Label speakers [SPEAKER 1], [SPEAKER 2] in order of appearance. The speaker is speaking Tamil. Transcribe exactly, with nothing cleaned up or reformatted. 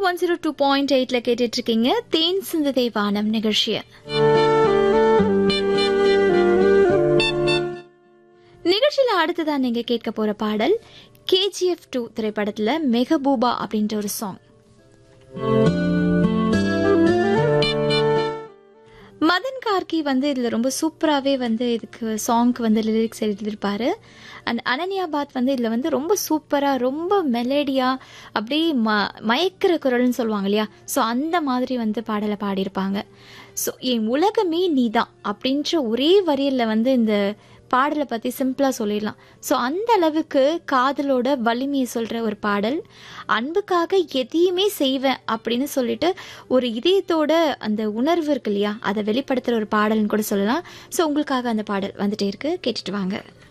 [SPEAKER 1] ஒன் ஜீரோ டூ பாயிண்ட் எயிட்ல கேட்டுட்டு இருக்கீங்க தேன் சிந்து வானம் நிகழ்ச்சிய. நிகழ்ச்சியில அடுத்ததான் நீங்க கேட்க போற பாடல் கேஜிஎஃப் டூ திரைப்படத்துல மெஹபூபா அப்படின்ற ஒரு சாங். மதன் கார்கி வந்து இதுல ரொம்ப சூப்பராகவே வந்து இதுக்கு சாங்க்கு வந்து லிரிக்ஸ் எழுதியிருப்பாரு. அண்ட் அனன்யாபாத் வந்து இதுல வந்து ரொம்ப சூப்பரா ரொம்ப மெலடியா அப்படியே ம மயக்கிற குரல்னு சொல்லுவாங்க இல்லையா, ஸோ அந்த மாதிரி வந்து பாடலை பாடியிருப்பாங்க. ஸோ என் உலகமே நீதான் அப்படின்ற ஒரே வரியில வந்து இந்த பாடலை பற்றி சிம்பிளாக சொல்லிடலாம். ஸோ அந்த அளவுக்கு காதலோட வலிமையை சொல்கிற ஒரு பாடல். அன்புக்காக எதையுமே செய்வேன் அப்படின்னு சொல்லிட்டு ஒரு இதயத்தோட அந்த உணர்வு இருக்கு இல்லையா, அதை வெளிப்படுத்துகிற ஒரு பாடல்னு கூட சொல்லலாம். ஸோ உங்களுக்காக அந்த பாடல் வந்துட்டே இருக்கு, கேட்டுட்டு வாங்க.